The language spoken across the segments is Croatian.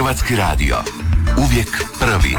Hrvatski radio. Uvijek prvi.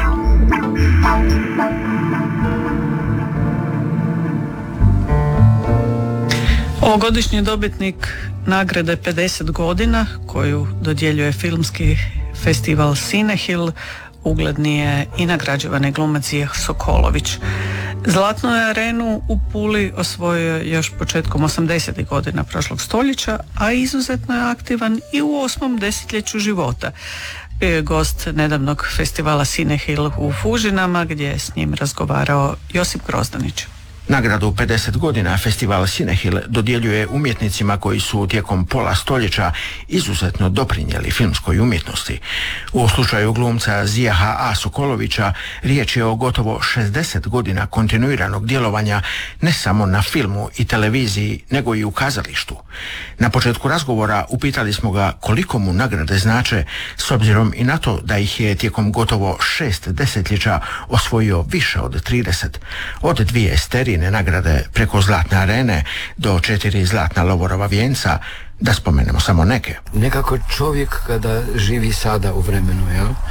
Ovogodišnji dobitnik nagrade 50 godina koju dodjeljuje filmski festival Cinehil ugledni je i nagrađivani glumac Zijah Sokolović. Zlatnu je arenu u Puli osvojio još početkom 80. godina prošlog stoljeća, a izuzetno je aktivan i u 8. desetljeću života. Bio je gost nedavnog festivala Cinehil u Fužinama gdje je s njim razgovarao Josip Grozdanić. Nagradu 50 godina festival Cinehil dodjeljuje umjetnicima koji su tijekom pola stoljeća izuzetno doprinijeli filmskoj umjetnosti. U slučaju glumca Zijaha Sokolovića riječ je o gotovo 60 godina kontinuiranog djelovanja ne samo na filmu i televiziji, nego i u kazalištu. Na početku razgovora upitali smo ga koliko mu nagrade znače, s obzirom i na to da ih je tijekom gotovo 6 desetljeća osvojio više od 30, od 2 Sterine nagrade preko Zlatne arene do 4 Zlatna Lovorova vijenca, da spomenemo samo neke. Nekako čovjek kada živi sada u vremenu,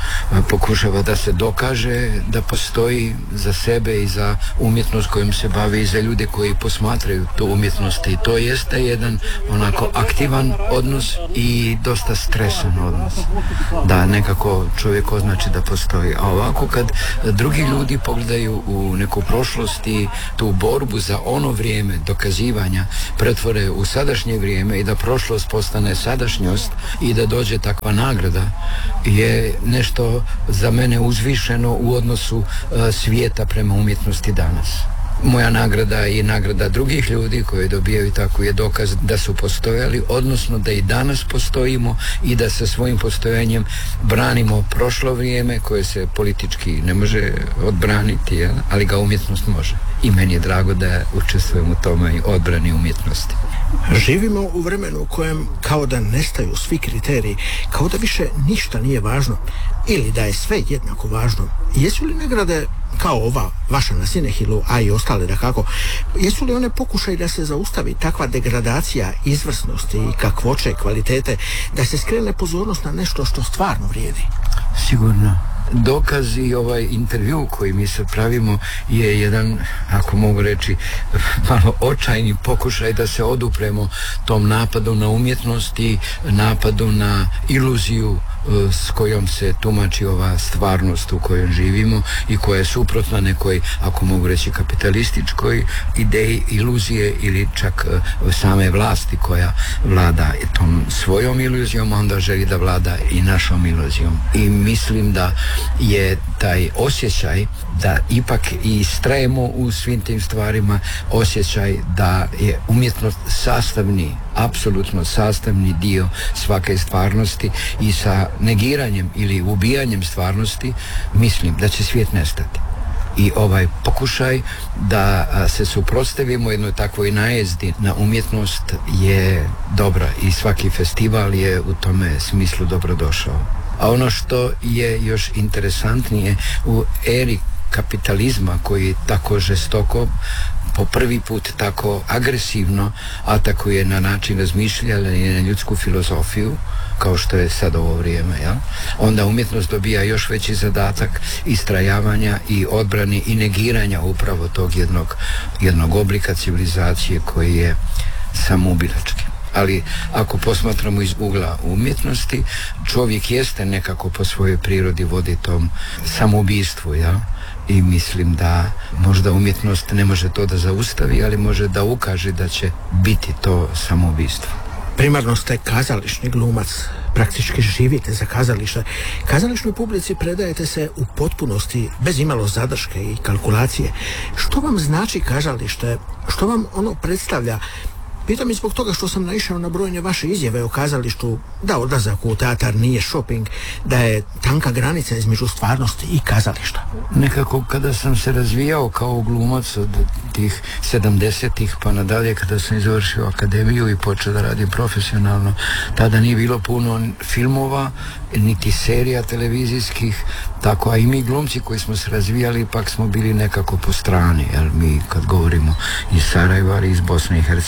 pokušava da se dokaže da postoji za sebe i za umjetnost kojom se bavi i za ljude koji posmatraju tu umjetnost, i to jeste jedan onako aktivan odnos i dosta stresan odnos, da nekako čovjek označi da postoji. A ovako kad drugi ljudi pogledaju u neku prošlost i tu borbu za ono vrijeme dokazivanja pretvore u sadašnje vrijeme i da prošlost postane sadašnjost i da dođe takva nagrada, je nešto za mene uzvišeno u odnosu svijeta prema umjetnosti danas. Moja nagrada i nagrada drugih ljudi koji dobijaju tako je dokaz da su postojali, odnosno da i danas postojimo i da sa svojim postojanjem branimo prošlo vrijeme koje se politički ne može odbraniti, ali ga umjetnost može. I meni je drago da učestvujem u tome i odbrani umjetnosti. Živimo u vremenu u kojem kao da nestaju svi kriteriji, kao da više ništa nije važno ili da je sve jednako važno. Jesu li nagrade kao ova vaša na Cinehilu, a i ostale dakako, jesu li one pokušaj da se zaustavi takva degradacija izvrsnosti i kakvoće, kvalitete, da se skrene pozornost na nešto što stvarno vrijedi? Sigurno. Dokaz i ovaj intervju koji mi sad pravimo je jedan, ako mogu reći, malo očajni pokušaj da se odupremo tom napadu na umjetnost i napadu na iluziju s kojom se tumači ova stvarnost u kojoj živimo i koja je suprotna nekoj, ako mogu reći, kapitalističkoj ideji iluzije ili čak same vlasti koja vlada tom svojom iluzijom, a onda želi da vlada i našom iluzijom. I mislim da je taj osjećaj da ipak i istrajemo u svim tim stvarima, osjećaj da je umjetnost sastavni, apsolutno sastavni dio svake stvarnosti i sa negiranjem ili ubijanjem stvarnosti mislim da će svijet nestati. I ovaj pokušaj da se suprotstavimo jednoj takvoj najezdi na umjetnost je dobra i svaki festival je u tome smislu dobrodošao. A ono što je još interesantnije, u eri kapitalizma koji tako žestoko, po prvi put tako agresivno atakuje na način razmišljanja i na ljudsku filozofiju, kao što je sad ovo vrijeme, onda umjetnost dobija još veći zadatak istrajavanja i odbrani i negiranja upravo tog jednog oblika civilizacije koji je samoubilački. Ali ako posmatramo iz ugla umjetnosti, čovjek jeste nekako po svojoj prirodi vodi tom samoubistvu, i mislim da možda umjetnost ne može to da zaustavi, ali može da ukaže da će biti to samoubistvo. Primarno ste kazališni glumac, praktički živite za kazalište. Kazališnoj publici predajete se u potpunosti, bez imalo zadrške i kalkulacije. Što vam znači kazalište? Što vam ono predstavlja? Pitam i zbog toga što sam naišao na brojne vaše izjave o kazalištu, da odlazak u teatar nije shopping, da je tanka granica između stvarnosti i kazališta. Nekako kada sam se razvijao kao glumac od tih 70-ih pa nadalje, kada sam završio akademiju i počeo da radim profesionalno, tada nije bilo puno filmova, niti serija televizijskih, tako, a i mi glumci koji smo se razvijali ipak smo bili nekako po strani, jer mi kad govorimo iz Sarajeva, iz Bosne i Hercegovine,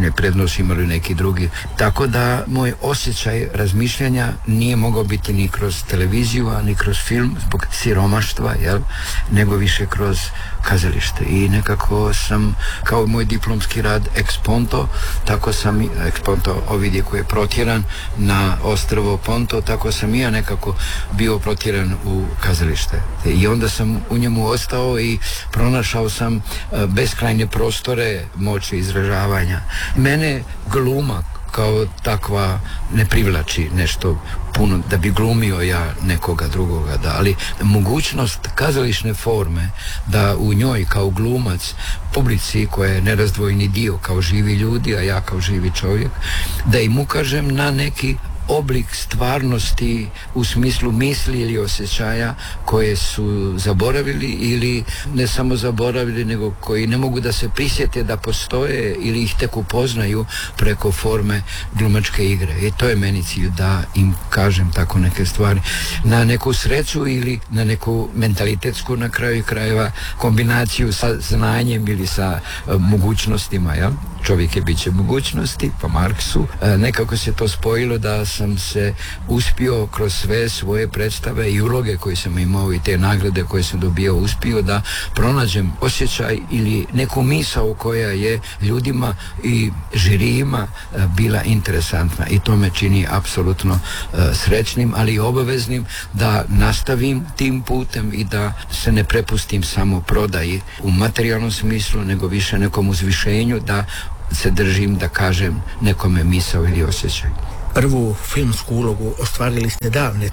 je prednost, imali neki drugi. Tako da moj osjećaj razmišljanja nije mogao biti ni kroz televiziju, a ni kroz film zbog siromaštva, nego više kroz kazalište. I nekako sam, kao moj diplomski rad ex Ponto, tako sam ex Ponto Ovidije koji je protjeran na ostrvo Ponto, tako sam i ja nekako bio protjeran u kazalište. I onda sam u njemu ostao i pronašao sam beskrajne prostore moći izražavanja. Mene gluma kao takva ne privlači nešto puno da bi glumio ja nekoga drugoga, ali mogućnost kazališne forme da u njoj kao glumac publici koja je nerazdvojni dio kao živi ljudi, a ja kao živi čovjek, da im ukažem na neki oblik stvarnosti u smislu misli ili osjećaja koje su zaboravili ili ne samo zaboravili, nego koji ne mogu da se prisjete da postoje ili ih tek upoznaju preko forme glumačke igre. I to je meni cilj, da im kažem tako neke stvari. Na neku sreću ili na neku mentalitetsku, na kraju krajeva, kombinaciju sa znanjem ili sa mogućnostima, čovjek je biće mogućnosti, po Marksu. Nekako se to spojilo da sam se uspio kroz sve svoje predstave i uloge koje sam imao i te nagrade koje sam dobio, uspio da pronađem osjećaj ili neku misao koja je ljudima i žirijima bila interesantna, i to me čini apsolutno srećnim, ali i obaveznim da nastavim tim putem i da se ne prepustim samo prodaji u materijalnom smislu, nego više nekom uzvišenju, da se držim da kažem nekome misao ili osjećaj. Prvu filmsku ulogu ostvarili ste davne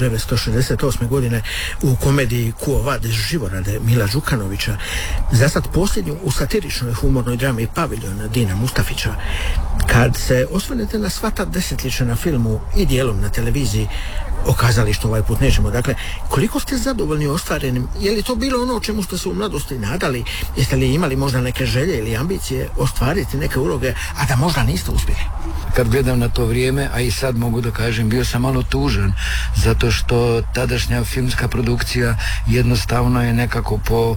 1968. godine u komediji Quo Vadis Živorade Mila Đukanovića, za sad posljednju u satiričnoj humornoj drami Paviljon Dina Mustafića. Kad se osvrnete na sva ta desetljeća na filmu i dijelom na televiziji, o kazalištu ovaj put nećemo, dakle, koliko ste zadovoljni ostvarenim? Je li to bilo ono o čemu ste se u mladosti nadali? Jeste li imali možda neke želje ili ambicije ostvariti neke uloge, a da možda niste uspjeli? Kad gledam na to vrijeme, a i sad mogu da kažem, bio sam malo tužan, zato što tadašnja filmska produkcija jednostavno je nekako po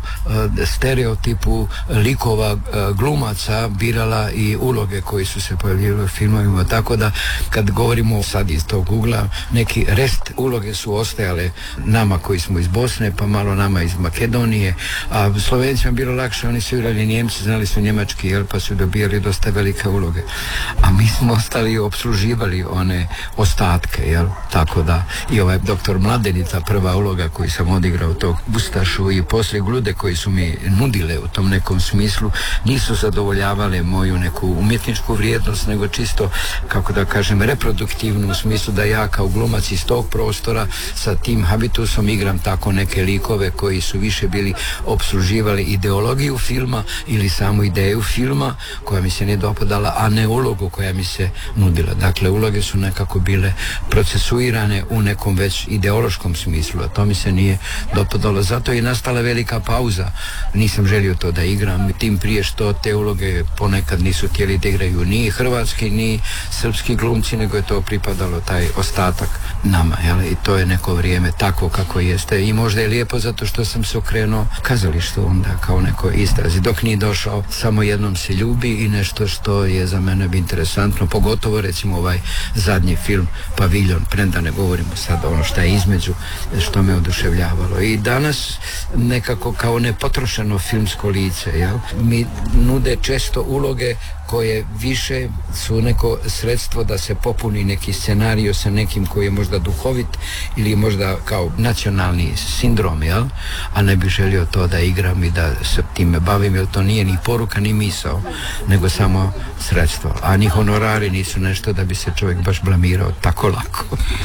stereotipu likova glumaca birala i uloge koji su se pojavljivali u filmovima, tako da kad govorimo sad iz tog ugla, neki rest uloge su ostajale nama koji smo iz Bosne, pa malo nama iz Makedonije, a Slovencima bilo lakše, oni su igrali Njemci, znali su njemački, pa su dobijali dosta velike uloge, a mi smo ostali i opsluživali one ostatke, tako da i ovaj doktor Mladenica, prva uloga koju sam odigrao, tog Ustašu, i poslije Glude koji su mi nudile u tom nekom smislu, nisu zadovoljavale moju neku umjetničku vrijednost, nego čisto, kako da kažem, reproduktivnu, u smislu da ja kao glumac iz tog prostora sa tim habitusom igram tako neke likove koji su više bili opsluživali ideologiju filma ili samu ideju filma koja mi se ne dopadala, a ne ulogu koja mi se nudila. Dakle, uloge su nekako bile procesuirane u nekom već ideološkom smislu, a to mi se nije dopadalo. Zato je nastala velika pauza. Nisam želio to da igram, tim prije što te uloge ponekad nisu htjeli da igraju ni hrvatski, ni srpski glumci, nego je to pripadalo taj ostatak nama, i to je neko vrijeme tako kako jeste, i možda je lijepo zato što sam se okrenuo kazalištu onda kao neko izrazi. Dok nije došao Samo jednom se ljubi i nešto što je za mene bi interesantno, pogotovo recimo ovaj zadnji film Paviljon, premda ne govorimo sad ono što je između, što me oduševljavalo. I danas nekako kao nepotrošeno filmsko lice, mi nude često uloge koje više su neko sredstvo da se popuni neki scenario sa nekim koji je možda duhovit ili možda kao nacionalni sindrom, a ne bih želio to da igram i da se time bavim, jer to nije ni poruka ni misao, nego samo sredstvo, a ni honorari nisu nešto da bi se čovjek baš blamirao tako lako.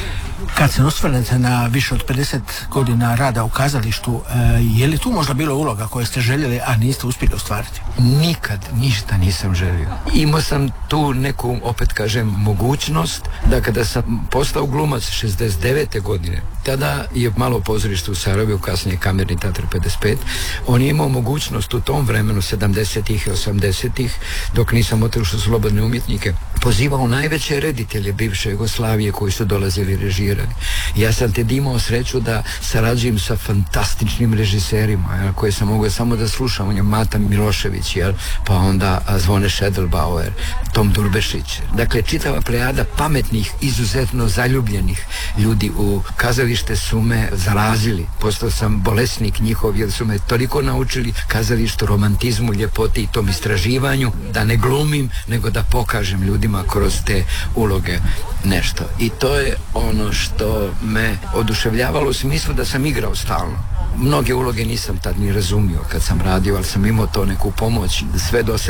Kad se osvrnete na više od 50 godina rada u kazalištu, je li tu možda bilo uloga koje ste željeli, a niste uspjeli ostvariti? Nikad ništa nisam želio. Imao sam tu neku, opet kažem, mogućnost da kada sam postao glumac 69. godine, tada je malo pozorište u Sarajevu, kasnije Kamerni teatr 55, on je imao mogućnost u tom vremenu 70-ih i 80-ih, dok nisam otišao slobodne umjetnike, pozivao najveće reditelje bivše Jugoslavije koji su dolazili režirati igrali. Ja sam te imao sreću da sarađujem sa fantastičnim režiserima, koje sam mogao samo da slušam. On je Mata Milošević, pa onda Zvone Šedelbauer, Tom Durbešić. Dakle, čitava plejada pametnih, izuzetno zaljubljenih ljudi u kazalište su me zarazili. Postao sam bolesnik njihov, jer su me toliko naučili kazalištu, romantizmu, ljepoti i tom istraživanju, da ne glumim, nego da pokažem ljudima kroz te uloge nešto. I to je ono što me oduševljavalo u smislu da sam igrao stalno. Mnoge uloge nisam tad ni razumio kad sam radio, ali sam imao to neku pomoć sve do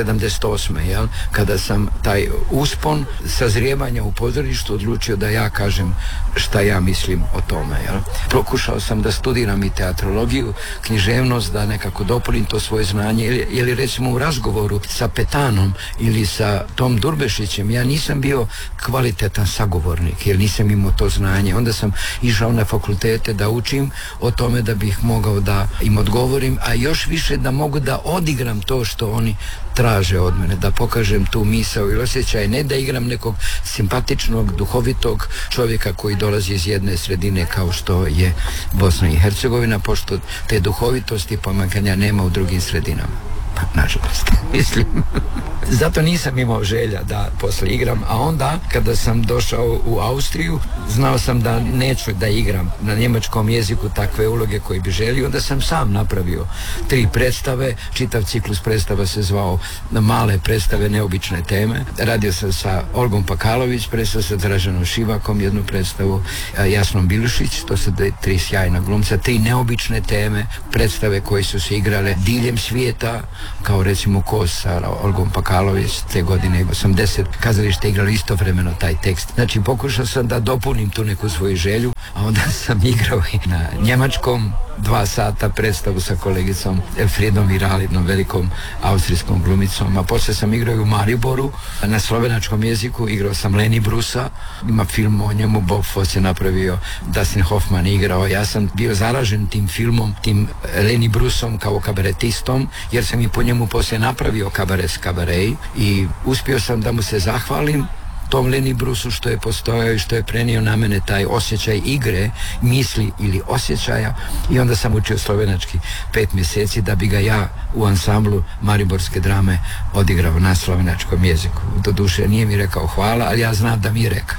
78. Kada sam taj uspon sazrijevanja u pozorištu odlučio da ja kažem šta ja mislim o tome. Pokušao sam da studiram i teatrologiju, književnost, da nekako dopunim to svoje znanje, jer recimo u razgovoru sa Petanom ili sa Tom Durbešićem ja nisam bio kvalitetan sagovornik, jer nisam imao to znanje. Onda sam išao na fakultete da učim o tome da bih mogao da im odgovorim, a još više da mogu da odigram to što oni traže od mene, da pokažem tu misao i osjećaj, ne da igram nekog simpatičnog, duhovitog čovjeka koji dolazi iz jedne sredine kao što je Bosna i Hercegovina, pošto te duhovitosti pomakanja nema u drugim sredinama. Nažalost, mislim. Zato nisam imao želja da posle igram, a onda kada sam došao u Austriju, znao sam da neću da igram na njemačkom jeziku takve uloge koje bi želio, onda sam sam napravio 3 predstave, čitav ciklus predstava se zvao Male predstave, neobične teme. Radio sam sa Olgom Pakalović, predstava sa Draženom Šivakom, jednu predstavu, Jasnom Bilušić, to su 3 sjajna glumca, 3 neobične teme, predstave koje su se igrale diljem svijeta, kao recimo Kos sa Olgom Pakalović, te godine 80 kazalište igrali istovremeno taj tekst. Znači, pokušao sam da dopunim tu neku svoju želju, a onda sam igrao i na njemačkom 2 sata predstavu sa kolegicom Elfriedom Viralidnom, velikom austrijskom glumicom, a poslije sam igrao i u Mariboru na slovenačkom jeziku, igrao sam Leni Brusa, ima film o njemu, Bob Fosse je napravio, Dustin Hoffman igrao, ja sam bio zaražen tim filmom, tim Leni Brusom kao kabaretistom, jer sam i po njemu poslije napravio kabaret s kabarej i uspio sam da mu se zahvalim tom Leni Brusu što je postojao i što je prenio na mene taj osjećaj igre, misli ili osjećaja, i onda sam učio slovenački 5 mjeseci da bi ga ja u ansamblu Mariborske drame odigrao na slovenačkom jeziku. Doduše nije mi rekao hvala, ali ja znam da mi je rekao.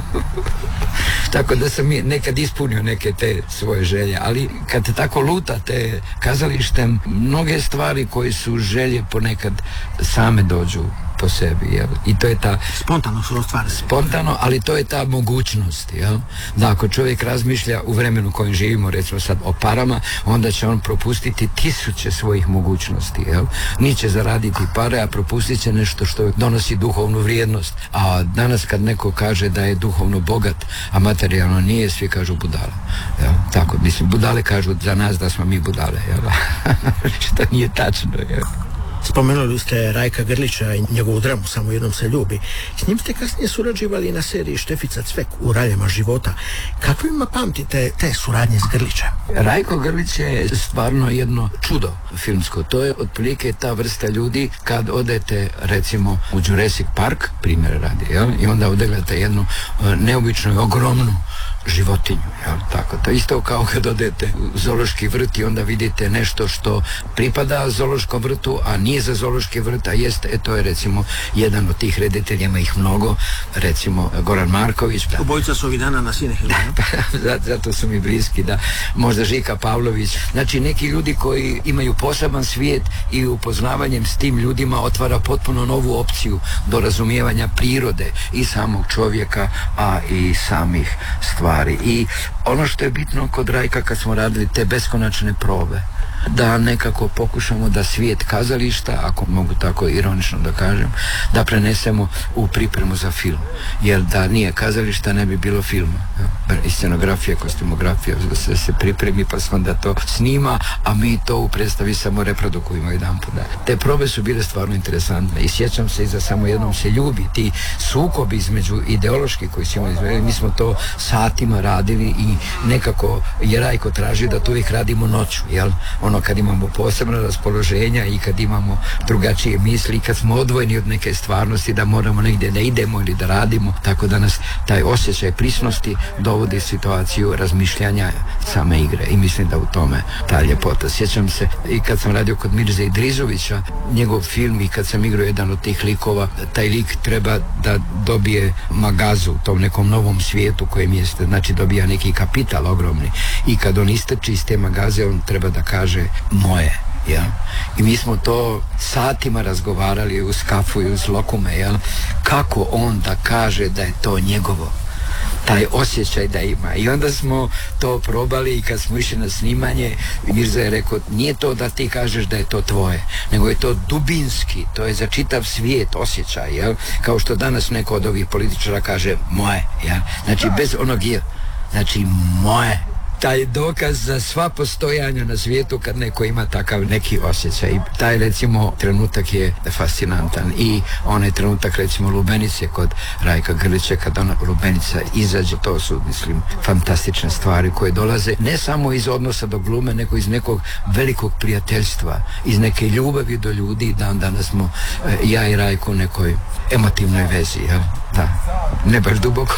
Tako da sam nekad ispunio neke te svoje želje, ali kad te tako lutate kazalištem, mnoge stvari koje su želje ponekad same dođu po sebi, jel? I to je ta spontano su ostvarene. Spontano, ali to je ta mogućnost, jel? Da ako čovjek razmišlja u vremenu u kojem živimo, recimo sad o parama, onda će on propustiti 1000 svojih mogućnosti, jel? Niće zaraditi pare, a propustit će nešto što donosi duhovnu vrijednost. A danas kad neko kaže da je duhovno bogat, a materijalno nije, svi kažu budala. Jel? Tako, mislim, budale kažu za nas da smo mi budale, jel? Što nije tačno, jel? Spomenuli ste Rajka Grlića i njegovu dramu Samo jednom se ljubi. S njim ste kasnije surađivali na seriji Štefica Cvek u Raljama života. Kako ima pamtite te suradnje s Grlićem? Rajko Grlić je stvarno jedno čudo filmsko. To je otprilike ta vrsta ljudi kad odete recimo u Jurassic Park, primjer radi, jel? I onda odeglete jednu neobičnu i ogromnu životinju, jel? Tako, to isto kao kad odete u zoološki vrt i onda vidite nešto što pripada zoološkom vrtu, a nije za zoološki vrt, a jeste, to je recimo jedan od tih reditelja, ima ih mnogo, recimo Goran Marković. Obojica su ovih dana na Sinehilu. Zato su mi bliski, da. Možda Žika Pavlović. Znači, neki ljudi koji imaju poseban svijet i upoznavanjem s tim ljudima otvara potpuno novu opciju do razumijevanja prirode i samog čovjeka, a i samih stvari. I ono što je bitno kod Rajka kad smo radili te beskonačne probe, da nekako pokušamo da svijet kazališta, ako mogu tako ironično da kažem, da prenesemo u pripremu za film. Jer da nije kazališta ne bi bilo filma. I scenografija, kostumografija, sve se pripremi pa se onda to snima, a mi to u predstavi samo reprodukujemo jedan put. Te probe su bile stvarno interesantne i sjećam se i za Samo jednom se ljubi, ti sukobi između ideološki koji smo izvedeli, mi smo to satima radili i nekako je Rajko tražio da to uvijek radimo noću, jel? ono kad imamo posebna raspoloženja i kad imamo drugačije misli i kad smo odvojeni od neke stvarnosti da moramo negdje da idemo ili da radimo, tako da nas taj osjećaj prisnosti dovodi u situaciju razmišljanja same igre i mislim da u tome ta ljepota. Sjećam se i kad sam radio kod Mirze Idrizovića, njegov film i kad sam igrao jedan od tih likova, taj lik treba da dobije magazu u tom nekom novom svijetu kojem jeste, znači dobija neki kapital ogromni i kad on istrči iz te magaze on treba da kaže moje. Ja. I mi smo to satima razgovarali uz kafu i uz lokume, ja. Kako on da kaže da je to njegovo, taj osjećaj da ima. I onda smo to probali i kad smo išli na snimanje, Mirza je rekao, nije to da ti kažeš da je to tvoje, nego je to dubinski, to je za čitav svijet osjećaj, jel? Kao što danas neko od ovih političara kaže moje, jel? Znači bez onog je, znači moje. Taj dokaz za sva postojanja na svijetu kad neko ima takav neki osjećaj. Taj recimo trenutak je fascinantan i onaj trenutak recimo Lubenice kod Rajka Grlića kad ona Lubenica izađe, to su mislim fantastične stvari koje dolaze ne samo iz odnosa do glume nego iz nekog velikog prijateljstva, iz neke ljubavi do ljudi. Dan danas smo ja i Rajko u nekoj emotivnoj vezi, jel? Da, ne baš duboko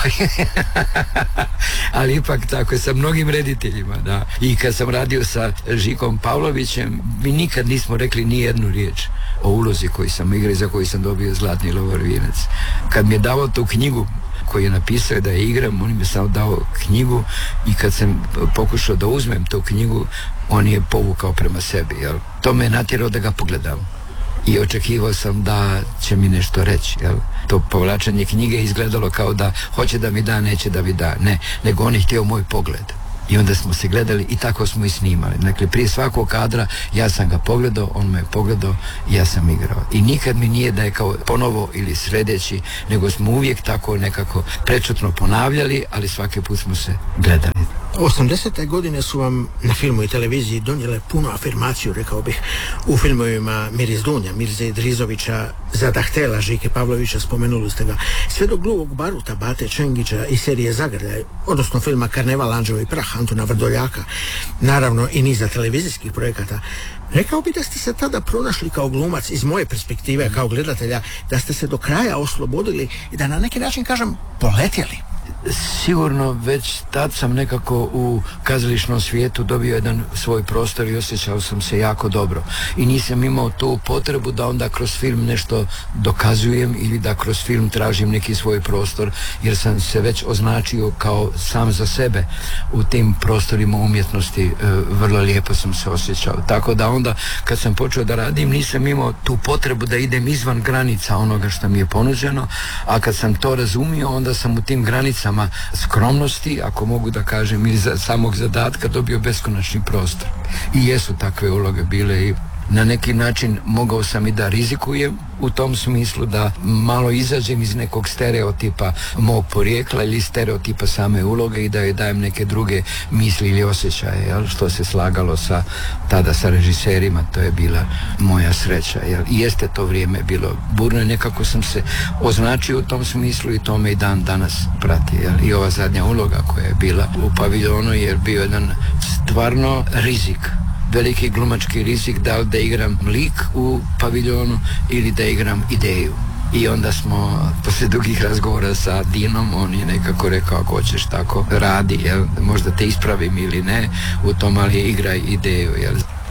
ali ipak tako sa mnogim rediteljima, da. I kad sam radio sa Žikom Pavlovićem, mi nikad nismo rekli ni jednu riječ o ulozi koju sam igrao i za koju sam dobio Zlatni Lovorvinac. Kad mi je dao tu knjigu koju je napisao da je igram, on mi je samo dao knjigu i kad sam pokušao da uzmem tu knjigu, on je povukao prema sebi, jel? To me je natjerao da ga pogledam. I očekivao sam da će mi nešto reći, jel? To povlačenje knjige izgledalo kao da hoće da mi da, neće da mi da, ne, nego on je htio moj pogled. I onda smo se gledali i tako smo i snimali. Dakle, prije svakog kadra ja sam ga pogledao, on me je pogledao i ja sam igrao. I nikad mi nije da je kao ponovo ili sljedeći, nego smo uvijek tako nekako prečutno ponavljali, ali svaki put smo se gledali. 80. godine su vam na filmu i televiziji donijele puno afirmaciju, rekao bih, u filmovima Miris Dunja, Mirze Idrizovića, Zadahtela, Žike Pavlovića, spomenuli ste ga, sve do Gluvog baruta Bate Čengića i serije Zagrljaj, odnosno filma Karneval, Anđeo i prah Antuna Vrdoljaka, naravno i niza televizijskih projekata. Rekao bi da ste se tada pronašli kao glumac, iz moje perspektive kao gledatelja, da ste se do kraja oslobodili i da na neki način, kažem, poletjeli. Sigurno već tad sam nekako u kazališnom svijetu dobio jedan svoj prostor i osjećao sam se jako dobro i nisam imao tu potrebu da onda kroz film nešto dokazujem ili da kroz film tražim neki svoj prostor, jer sam se već označio kao sam za sebe u tim prostorima umjetnosti. Vrlo lijepo sam se osjećao, tako da onda kad sam počeo da radim nisam imao tu potrebu da idem izvan granica onoga što mi je ponuđeno, a kad sam to razumio onda sam u tim granicama skromnosti, ako mogu da kažem, ili samog zadatka dobio beskonačni prostor. I jesu takve uloge bile i na neki način mogao sam i da rizikujem u tom smislu da malo izađem iz nekog stereotipa mog porijekla ili stereotipa same uloge i da joj dajem neke druge misli ili osjećaje, jel? Što se slagalo tada sa režiserima, to je bila moja sreća, jel? I jeste to vrijeme bilo burno i nekako sam se označio u tom smislu i to me i dan danas prati, jel? I ova zadnja uloga koja je bila u Paviljonu je bio jedan stvarno rizik, veliki glumački rizik, da li da igram lik u Paviljonu ili da igram ideju. I onda smo, poslije dugih razgovora sa Dinom, on je nekako rekao, ako hoćeš tako radi, jel? Možda te ispravim ili ne u tom, ali igraj ideju, jel?